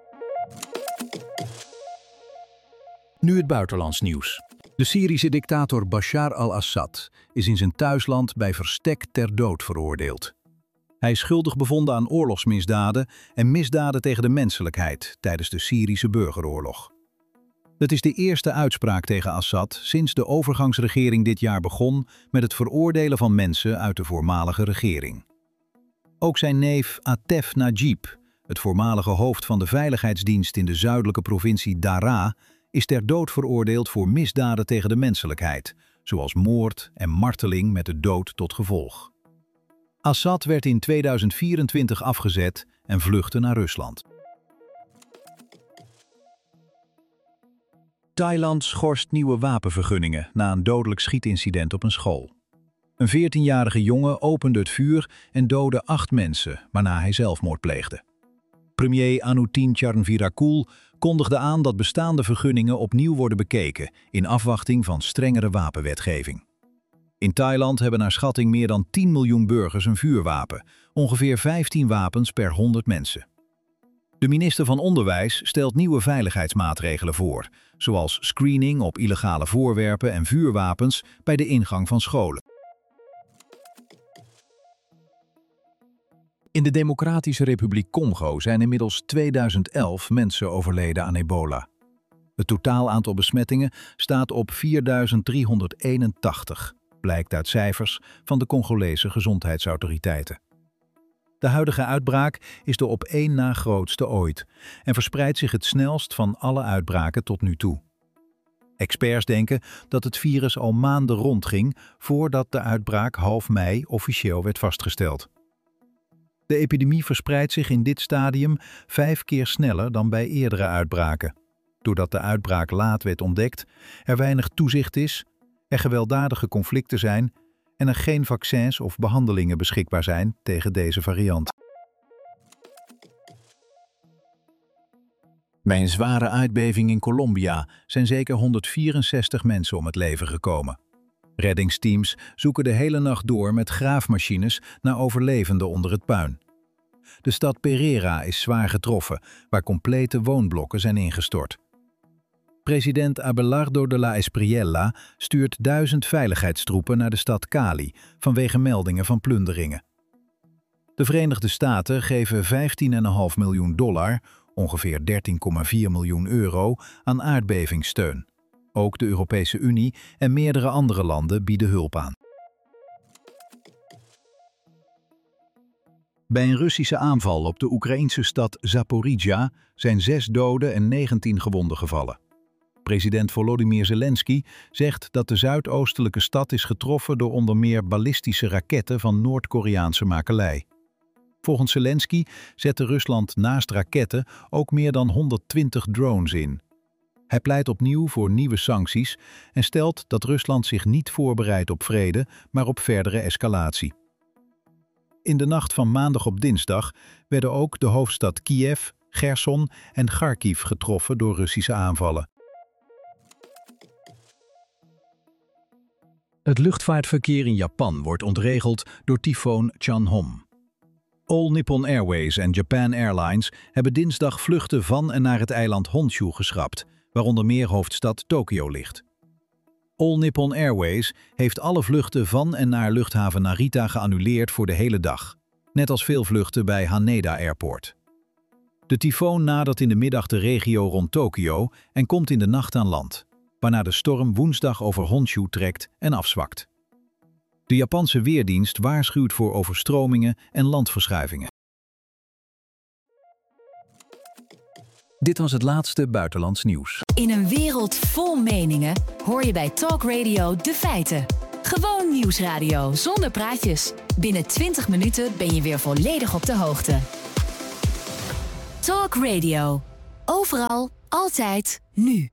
Nu het buitenlands nieuws. De Syrische dictator Bashar al-Assad is in zijn thuisland bij verstek ter dood veroordeeld. Hij is schuldig bevonden aan oorlogsmisdaden en misdaden tegen de menselijkheid tijdens de Syrische burgeroorlog. Het is de eerste uitspraak tegen Assad sinds de overgangsregering dit jaar begon met het veroordelen van mensen uit de voormalige regering. Ook zijn neef Atef Najib, het voormalige hoofd van de veiligheidsdienst in de zuidelijke provincie Daraa, is ter dood veroordeeld voor misdaden tegen de menselijkheid, zoals moord en marteling met de dood tot gevolg. Assad werd in 2024 afgezet en vluchtte naar Rusland. Thailand schorst nieuwe wapenvergunningen na een dodelijk schietincident op een school. Een 14-jarige jongen opende het vuur en doodde 8 mensen, waarna hij zelfmoord pleegde. Premier Anutin Charnvirakul kondigde aan dat bestaande vergunningen opnieuw worden bekeken in afwachting van strengere wapenwetgeving. In Thailand hebben naar schatting meer dan 10 miljoen burgers een vuurwapen, ongeveer 15 wapens per 100 mensen. De minister van Onderwijs stelt nieuwe veiligheidsmaatregelen voor, zoals screening op illegale voorwerpen en vuurwapens bij de ingang van scholen. In de Democratische Republiek Congo zijn inmiddels 2011 mensen overleden aan ebola. Het totaal aantal besmettingen staat op 4.381, blijkt uit cijfers van de Congolese gezondheidsautoriteiten. De huidige uitbraak is de op één na grootste ooit en verspreidt zich het snelst van alle uitbraken tot nu toe. Experts denken dat het virus al maanden rondging voordat de uitbraak half mei officieel werd vastgesteld. De epidemie verspreidt zich in dit stadium 5 keer sneller dan bij eerdere uitbraken. Doordat de uitbraak laat werd ontdekt, er weinig toezicht is, er gewelddadige conflicten zijn en er geen vaccins of behandelingen beschikbaar zijn tegen deze variant. Bij een zware aardbeving in Colombia zijn zeker 164 mensen om het leven gekomen. Reddingsteams zoeken de hele nacht door met graafmachines naar overlevenden onder het puin. De stad Pereira is zwaar getroffen, waar complete woonblokken zijn ingestort. President Abelardo de la Espriella stuurt 1000 veiligheidstroepen naar de stad Cali vanwege meldingen van plunderingen. De Verenigde Staten geven $15,5 miljoen, ongeveer 13,4 miljoen euro, aan aardbevingssteun. Ook de Europese Unie en meerdere andere landen bieden hulp aan. Bij een Russische aanval op de Oekraïnse stad Zaporizhzhia zijn 6 doden en 19 gewonden gevallen. President Volodymyr Zelensky zegt dat de zuidoostelijke stad is getroffen door onder meer ballistische raketten van Noord-Koreaanse makelij. Volgens Zelensky zette Rusland naast raketten ook meer dan 120 drones in. Hij pleit opnieuw voor nieuwe sancties en stelt dat Rusland zich niet voorbereidt op vrede, maar op verdere escalatie. In de nacht van maandag op dinsdag werden ook de hoofdstad Kiev, Gerson en Kharkiv getroffen door Russische aanvallen. Het luchtvaartverkeer in Japan wordt ontregeld door tyfoon Chanhom. All Nippon Airways en Japan Airlines hebben dinsdag vluchten van en naar het eiland Honshu geschrapt, waaronder meer hoofdstad Tokio ligt. All Nippon Airways heeft alle vluchten van en naar luchthaven Narita geannuleerd voor de hele dag, net als veel vluchten bij Haneda Airport. De tyfoon nadert in de middag de regio rond Tokio en komt in de nacht aan land, waarna de storm woensdag over Honshu trekt en afzwakt. De Japanse weerdienst waarschuwt voor overstromingen en landverschuivingen. Dit was het laatste buitenlands nieuws. In een wereld vol meningen hoor je bij Talk Radio de feiten. Gewoon nieuwsradio zonder praatjes. Binnen 20 minuten ben je weer volledig op de hoogte. Talk Radio. Overal, altijd, nu.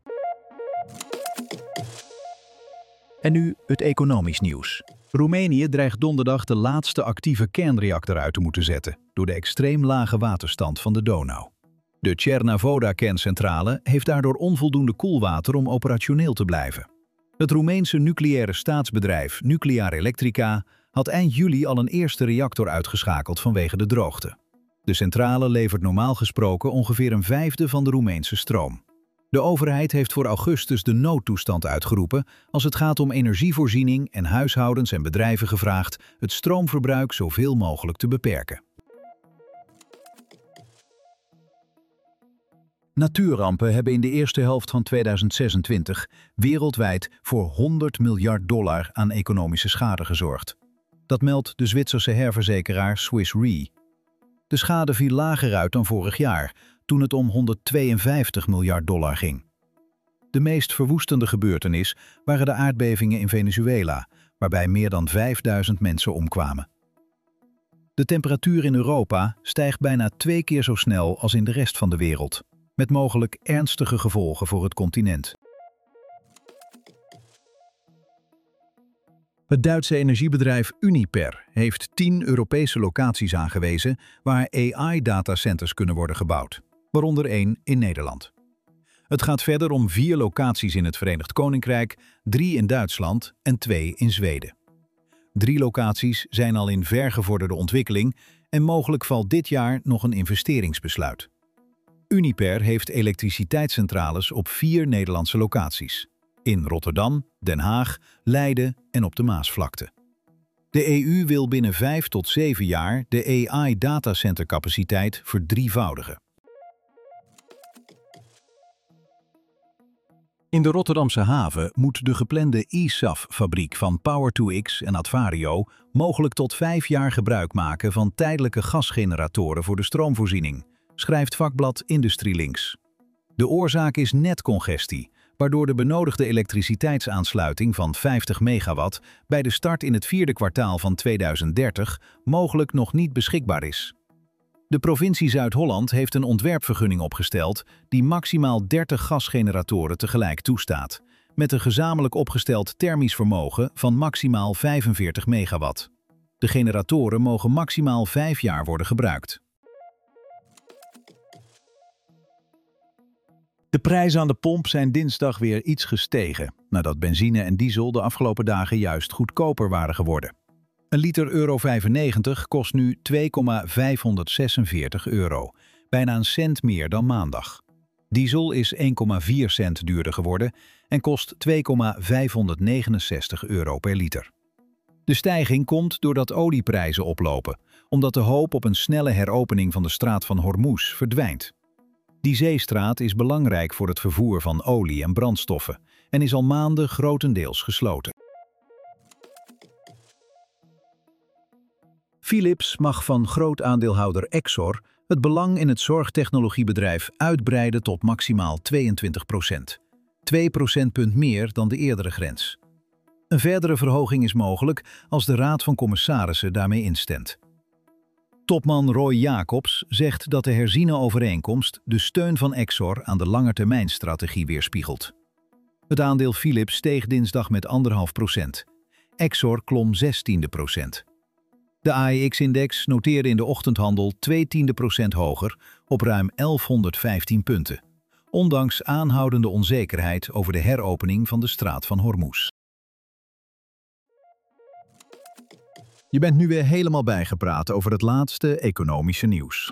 En nu het economisch nieuws. Roemenië dreigt donderdag de laatste actieve kernreactor uit te moeten zetten door de extreem lage waterstand van de Donau. De Cernavoda-kerncentrale heeft daardoor onvoldoende koelwater om operationeel te blijven. Het Roemeense nucleaire staatsbedrijf Nuclearelectrica had eind juli al een eerste reactor uitgeschakeld vanwege de droogte. De centrale levert normaal gesproken ongeveer een vijfde van de Roemeense stroom. De overheid heeft voor augustus de noodtoestand uitgeroepen als het gaat om energievoorziening en huishoudens en bedrijven gevraagd het stroomverbruik zoveel mogelijk te beperken. Natuurrampen hebben in de eerste helft van 2026 wereldwijd voor $100 miljard aan economische schade gezorgd. Dat meldt de Zwitserse herverzekeraar Swiss Re. De schade viel lager uit dan vorig jaar, toen het om $152 miljard ging. De meest verwoestende gebeurtenis waren de aardbevingen in Venezuela, waarbij meer dan 5000 mensen omkwamen. De temperatuur in Europa stijgt bijna 2 keer zo snel als in de rest van de wereld, met mogelijk ernstige gevolgen voor het continent. Het Duitse energiebedrijf Uniper heeft 10 Europese locaties aangewezen waar AI-datacenters kunnen worden gebouwd, waaronder 1 in Nederland. Het gaat verder om 4 locaties in het Verenigd Koninkrijk, 3 in Duitsland en 2 in Zweden. 3 locaties zijn al in vergevorderde ontwikkeling en mogelijk valt dit jaar nog een investeringsbesluit. Uniper heeft elektriciteitscentrales op 4 Nederlandse locaties: in Rotterdam, Den Haag, Leiden en op de Maasvlakte. De EU wil binnen 5 tot 7 jaar de AI-datacentercapaciteit verdrievoudigen. In de Rotterdamse haven moet de geplande eSAF-fabriek van Power2X en Advario mogelijk tot 5 jaar gebruik maken van tijdelijke gasgeneratoren voor de stroomvoorziening, schrijft vakblad IndustrieLinks. De oorzaak is netcongestie, waardoor de benodigde elektriciteitsaansluiting van 50 megawatt bij de start in het 4e kwartaal van 2030 mogelijk nog niet beschikbaar is. De provincie Zuid-Holland heeft een ontwerpvergunning opgesteld die maximaal 30 gasgeneratoren tegelijk toestaat, met een gezamenlijk opgesteld thermisch vermogen van maximaal 45 megawatt. De generatoren mogen maximaal 5 jaar worden gebruikt. De prijzen aan de pomp zijn dinsdag weer iets gestegen, nadat benzine en diesel de afgelopen dagen juist goedkoper waren geworden. Een liter euro 95 kost nu €2,546, bijna een cent meer dan maandag. Diesel is 1,4 cent duurder geworden en kost €2,569 per liter. De stijging komt doordat olieprijzen oplopen, omdat de hoop op een snelle heropening van de straat van Hormuz verdwijnt. Die zeestraat is belangrijk voor het vervoer van olie en brandstoffen en is al maanden grotendeels gesloten. Philips mag van grootaandeelhouder Exor het belang in het zorgtechnologiebedrijf uitbreiden tot maximaal 22%. 2 procentpunt meer dan de eerdere grens. Een verdere verhoging is mogelijk als de Raad van Commissarissen daarmee instemt. Topman Roy Jacobs zegt dat de herziene overeenkomst de steun van Exor aan de langetermijnstrategie weerspiegelt. Het aandeel Philips steeg dinsdag met 1,5%. Exor klom 0,16%. De AEX-index noteerde in de ochtendhandel 0,2% hoger op ruim 1115 punten, ondanks aanhoudende onzekerheid over de heropening van de straat van Hormuz. Je bent nu weer helemaal bijgepraat over het laatste economische nieuws.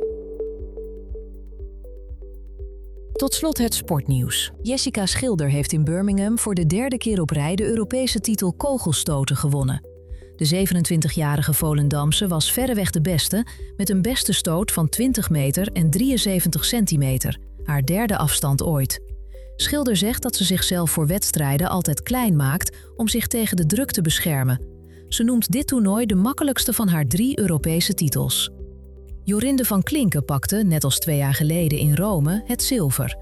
Tot slot het sportnieuws. Jessica Schilder heeft in Birmingham voor de 3e keer op rij de Europese titel kogelstoten gewonnen. De 27-jarige Volendamse was verreweg de beste, met een beste stoot van 20 meter en 73 centimeter, haar 3e afstand ooit. Schilder zegt dat ze zichzelf voor wedstrijden altijd klein maakt om zich tegen de druk te beschermen. Ze noemt dit toernooi de makkelijkste van haar 3 Europese titels. Jorinde van Klinken pakte, net als 2 jaar geleden in Rome, het zilver.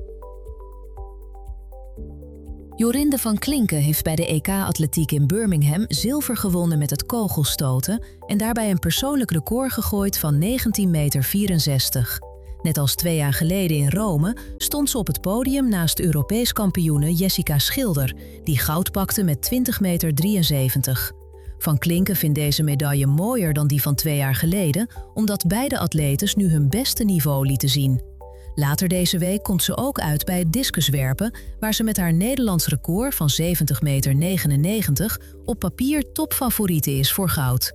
Jorinde van Klinken heeft bij de EK-atletiek in Birmingham zilver gewonnen met het kogelstoten en daarbij een persoonlijk record gegooid van 19,64 meter. Net als 2 jaar geleden in Rome stond ze op het podium naast Europees kampioene Jessica Schilder, die goud pakte met 20,73 meter. Van Klinken vindt deze medaille mooier dan die van 2 jaar geleden, omdat beide atletes nu hun beste niveau lieten zien. Later deze week komt ze ook uit bij het discuswerpen, waar ze met haar Nederlands record van 70,99 meter op papier topfavoriete is voor goud.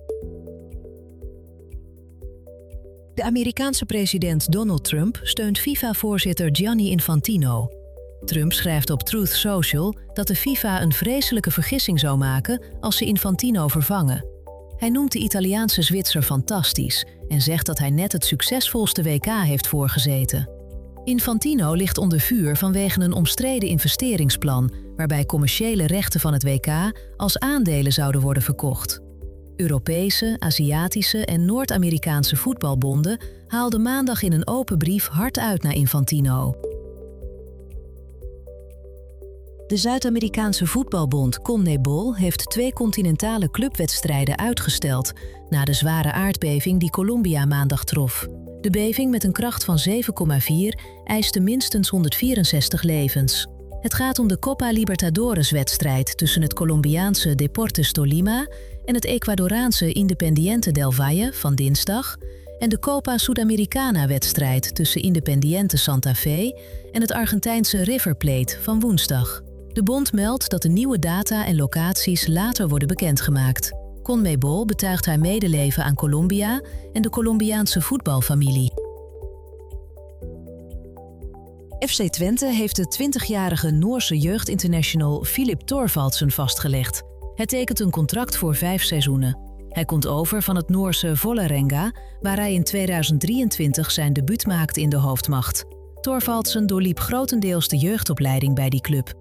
De Amerikaanse president Donald Trump steunt FIFA-voorzitter Gianni Infantino. Trump schrijft op Truth Social dat de FIFA een vreselijke vergissing zou maken als ze Infantino vervangen. Hij noemt de Italiaanse Zwitser fantastisch en zegt dat hij net het succesvolste WK heeft voorgezeten. Infantino ligt onder vuur vanwege een omstreden investeringsplan waarbij commerciële rechten van het WK als aandelen zouden worden verkocht. Europese, Aziatische en Noord-Amerikaanse voetbalbonden haalden maandag in een open brief hard uit naar Infantino. De Zuid-Amerikaanse voetbalbond CONMEBOL heeft 2 continentale clubwedstrijden uitgesteld na de zware aardbeving die Colombia maandag trof. De beving met een kracht van 7,4 eiste minstens 164 levens. Het gaat om de Copa Libertadores-wedstrijd tussen het Colombiaanse Deportes Tolima en het Ecuadoraanse Independiente del Valle van dinsdag en de Copa Sudamericana-wedstrijd tussen Independiente Santa Fe en het Argentijnse River Plate van woensdag. De bond meldt dat de nieuwe data en locaties later worden bekendgemaakt. CONMEBOL betuigt haar medeleven aan Colombia en de Colombiaanse voetbalfamilie. FC Twente heeft de 20-jarige Noorse jeugdinternational Filip Thorvaldsen vastgelegd. Hij tekent een contract voor 5 seizoenen. Hij komt over van het Noorse Vålerenga, waar hij in 2023 zijn debuut maakte in de hoofdmacht. Thorvaldsen doorliep grotendeels de jeugdopleiding bij die club.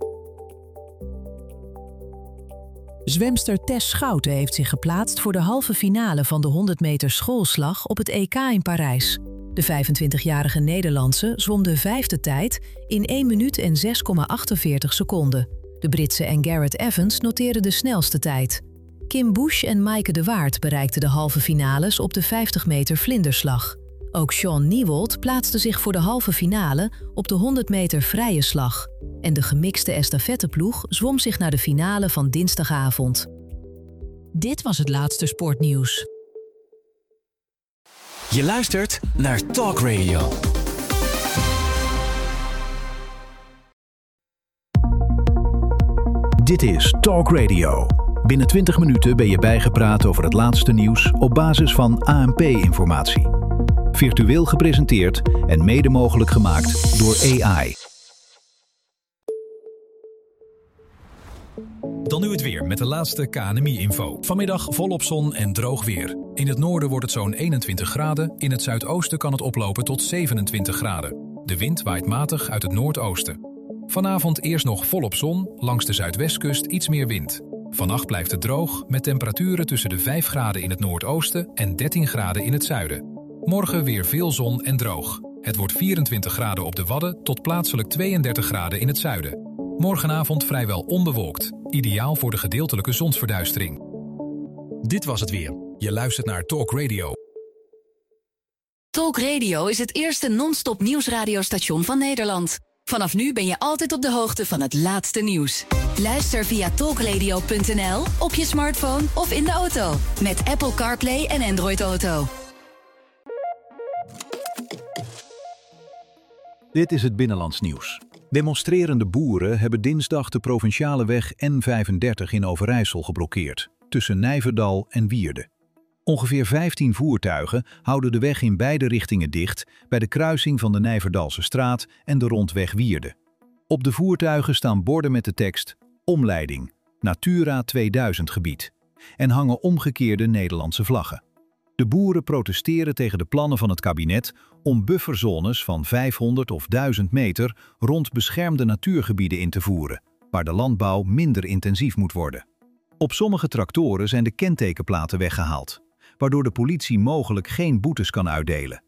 Zwemster Tess Schouten heeft zich geplaatst voor de halve finale van de 100 meter schoolslag op het EK in Parijs. De 25-jarige Nederlandse zwom de 5e tijd in 1 minuut en 6,48 seconden. De Britse en Garrett Evans noteerden de snelste tijd. Kim Bush en Maaike de Waard bereikten de halve finales op de 50 meter vlinderslag. Ook Sean Niewold plaatste zich voor de halve finale op de 100 meter vrije slag. En de gemixte estafetteploeg zwom zich naar de finale van dinsdagavond. Dit was het laatste sportnieuws. Je luistert naar Talk Radio. Dit is Talk Radio. Binnen 20 minuten ben je bijgepraat over het laatste nieuws op basis van ANP-informatie. Virtueel gepresenteerd en mede mogelijk gemaakt door AI. Dan nu het weer met de laatste KNMI-info. Vanmiddag volop zon en droog weer. In het noorden wordt het zo'n 21 graden. In het zuidoosten kan het oplopen tot 27 graden. De wind waait matig uit het noordoosten. Vanavond eerst nog volop zon, langs de zuidwestkust iets meer wind. Vannacht blijft het droog, met temperaturen tussen de 5 graden in het noordoosten en 13 graden in het zuiden. Morgen weer veel zon en droog. Het wordt 24 graden op de Wadden tot plaatselijk 32 graden in het zuiden. Morgenavond vrijwel onbewolkt, ideaal voor de gedeeltelijke zonsverduistering. Dit was het weer. Je luistert naar Talk Radio. Talk Radio is het eerste non-stop nieuwsradiostation van Nederland. Vanaf nu ben je altijd op de hoogte van het laatste nieuws. Luister via talkradio.nl, op je smartphone of in de auto. Met Apple CarPlay en Android Auto. Dit is het binnenlands nieuws. Demonstrerende boeren hebben dinsdag de provinciale weg N35 in Overijssel geblokkeerd, tussen Nijverdal en Wierde. Ongeveer 15 voertuigen houden de weg in beide richtingen dicht bij de kruising van de Nijverdalse straat en de rondweg Wierde. Op de voertuigen staan borden met de tekst Omleiding, Natura 2000 gebied en hangen omgekeerde Nederlandse vlaggen. De boeren protesteren tegen de plannen van het kabinet om bufferzones van 500 of 1000 meter rond beschermde natuurgebieden in te voeren, waar de landbouw minder intensief moet worden. Op sommige tractoren zijn de kentekenplaten weggehaald, waardoor de politie mogelijk geen boetes kan uitdelen.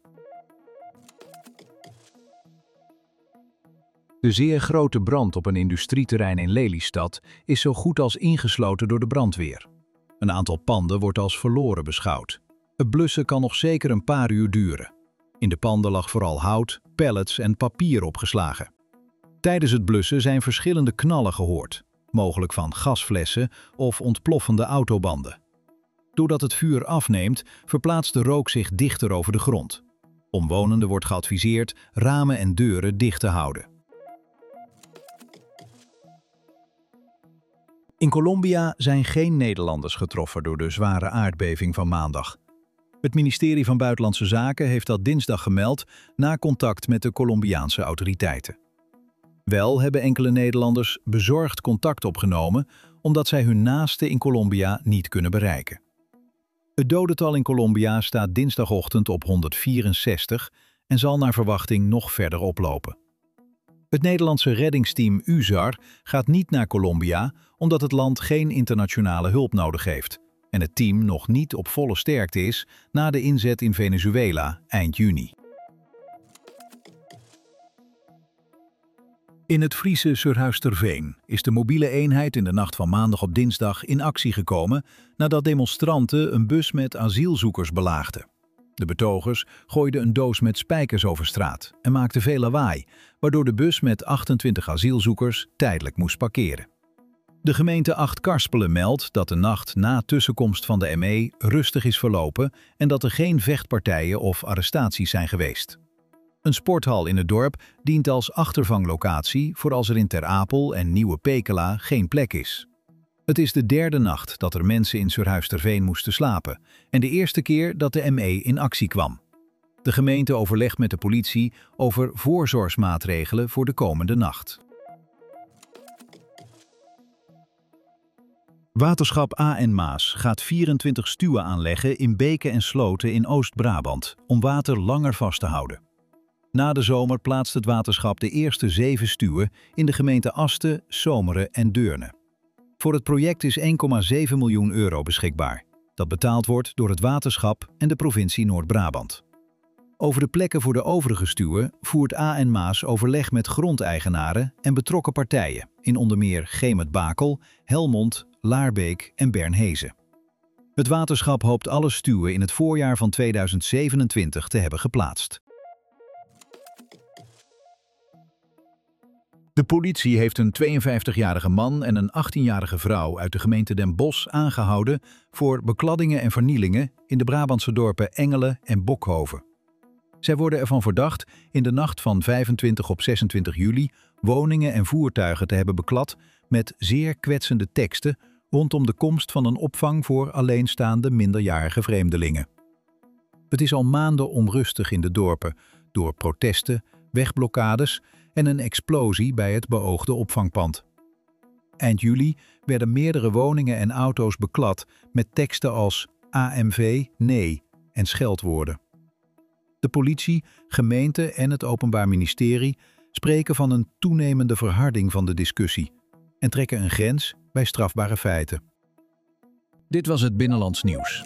De zeer grote brand op een industrieterrein in Lelystad is zo goed als ingesloten door de brandweer. Een aantal panden wordt als verloren beschouwd. Het blussen kan nog zeker een paar uur duren. In de panden lag vooral hout, pallets en papier opgeslagen. Tijdens het blussen zijn verschillende knallen gehoord, mogelijk van gasflessen of ontploffende autobanden. Doordat het vuur afneemt, verplaatst de rook zich dichter over de grond. Omwonenden wordt geadviseerd ramen en deuren dicht te houden. In Colombia zijn geen Nederlanders getroffen door de zware aardbeving van maandag. Het ministerie van Buitenlandse Zaken heeft dat dinsdag gemeld na contact met de Colombiaanse autoriteiten. Wel hebben enkele Nederlanders bezorgd contact opgenomen omdat zij hun naasten in Colombia niet kunnen bereiken. Het dodental in Colombia staat dinsdagochtend op 164 en zal naar verwachting nog verder oplopen. Het Nederlandse reddingsteam UZAR gaat niet naar Colombia omdat het land geen internationale hulp nodig heeft en het team nog niet op volle sterkte is na de inzet in Venezuela eind juni. In het Friese Surhuisterveen is de mobiele eenheid in de nacht van maandag op dinsdag in actie gekomen nadat demonstranten een bus met asielzoekers belaagden. De betogers gooiden een doos met spijkers over straat en maakten veel lawaai, waardoor de bus met 28 asielzoekers tijdelijk moest parkeren. De gemeente Achtkarspelen meldt dat de nacht na tussenkomst van de ME rustig is verlopen en dat er geen vechtpartijen of arrestaties zijn geweest. Een sporthal in het dorp dient als achtervanglocatie voor als er in Ter Apel en Nieuwe Pekela geen plek is. Het is de derde nacht dat er mensen in Surhuisterveen moesten slapen en de eerste keer dat de ME in actie kwam. De gemeente overlegt met de politie over voorzorgsmaatregelen voor de komende nacht. Waterschap A.N. Maas gaat 24 stuwen aanleggen in beken en sloten in Oost-Brabant om water langer vast te houden. Na de zomer plaatst het waterschap de eerste 7 stuwen in de gemeente Asten, Zomeren en Deurne. Voor het project is 1,7 miljoen euro beschikbaar, dat betaald wordt door het waterschap en de provincie Noord-Brabant. Over de plekken voor de overige stuwen voert A.N. Maas overleg met grondeigenaren en betrokken partijen in onder meer Gemet-Bakel, Helmond, Laarbeek en Bernhezen. Het waterschap hoopt alle stuwen in het voorjaar van 2027 te hebben geplaatst. De politie heeft een 52-jarige man en een 18-jarige vrouw uit de gemeente Den Bosch aangehouden voor bekladdingen en vernielingen in de Brabantse dorpen Engelen en Bokhoven. Zij worden ervan verdacht in de nacht van 25 op 26 juli woningen en voertuigen te hebben beklad met zeer kwetsende teksten rondom de komst van een opvang voor alleenstaande minderjarige vreemdelingen. Het is al maanden onrustig in de dorpen door protesten, wegblokkades en een explosie bij het beoogde opvangpand. Eind juli werden meerdere woningen en auto's beklad met teksten als AMV, nee en scheldwoorden. De politie, gemeente en het Openbaar Ministerie spreken van een toenemende verharding van de discussie en trekken een grens bij strafbare feiten. Dit was het Binnenlands Nieuws.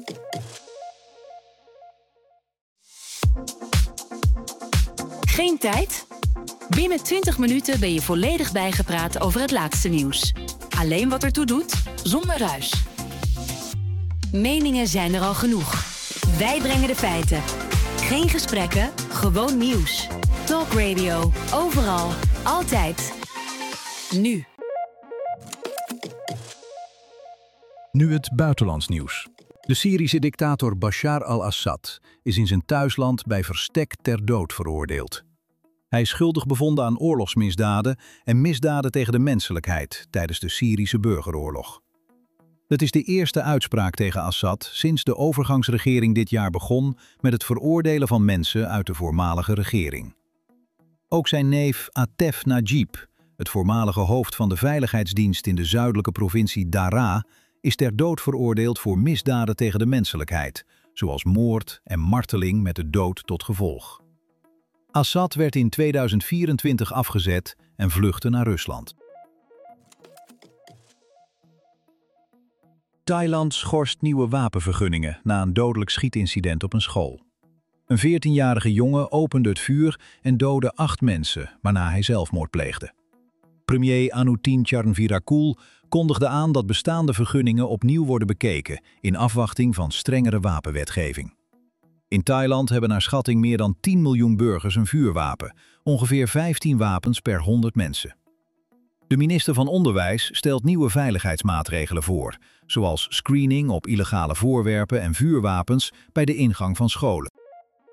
Geen tijd? Binnen 20 minuten ben je volledig bijgepraat over het laatste nieuws. Alleen wat ertoe doet, zonder ruis. Meningen zijn er al genoeg. Wij brengen de feiten. Geen gesprekken, gewoon nieuws. Talk Radio, overal, altijd. Nu. Nu het buitenlands nieuws. De Syrische dictator Bashar al-Assad is in zijn thuisland bij verstek ter dood veroordeeld. Hij is schuldig bevonden aan oorlogsmisdaden en misdaden tegen de menselijkheid tijdens de Syrische burgeroorlog. Het is de eerste uitspraak tegen Assad sinds de overgangsregering dit jaar begon met het veroordelen van mensen uit de voormalige regering. Ook zijn neef Atef Najib, het voormalige hoofd van de veiligheidsdienst in de zuidelijke provincie Daraa, is ter dood veroordeeld voor misdaden tegen de menselijkheid, zoals moord en marteling met de dood tot gevolg. Assad werd in 2024 afgezet en vluchtte naar Rusland. Thailand schorst nieuwe wapenvergunningen na een dodelijk schietincident op een school. Een 14-jarige jongen opende het vuur en doodde 8 mensen, waarna hij zelfmoord pleegde. Premier Anutin Charnvirakul kondigde aan dat bestaande vergunningen opnieuw worden bekeken in afwachting van strengere wapenwetgeving. In Thailand hebben naar schatting meer dan 10 miljoen burgers een vuurwapen, ongeveer 15 wapens per 100 mensen. De minister van Onderwijs stelt nieuwe veiligheidsmaatregelen voor, zoals screening op illegale voorwerpen en vuurwapens bij de ingang van scholen.